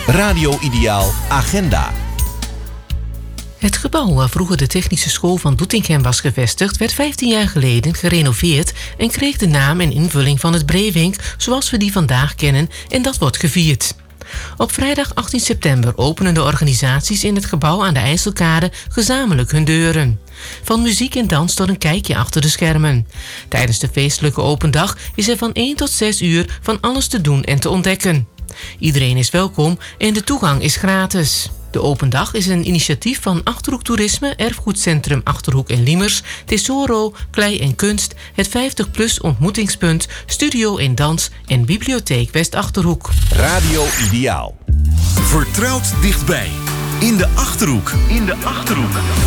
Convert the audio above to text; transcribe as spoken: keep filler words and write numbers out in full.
Radio Ideaal Agenda. Het gebouw waar vroeger de technische school van Doetinchem was gevestigd werd vijftien jaar geleden gerenoveerd en kreeg de naam en invulling van het Breewink zoals we die vandaag kennen, en dat wordt gevierd. Op vrijdag achttien september openen de organisaties in het gebouw aan de IJsselkade gezamenlijk hun deuren. Van muziek en dans tot een kijkje achter de schermen. Tijdens de feestelijke open dag is er van één tot zes uur van alles te doen en te ontdekken. Iedereen is welkom en de toegang is gratis. De open dag is een initiatief van Achterhoek Toerisme, Erfgoedcentrum Achterhoek en Liemers, Tesoro, Klei en Kunst, het vijftig plus ontmoetingspunt, Studio en Dans en Bibliotheek West-Achterhoek. Radio Ideaal. Vertrouwd dichtbij. In de Achterhoek. In de Achterhoek.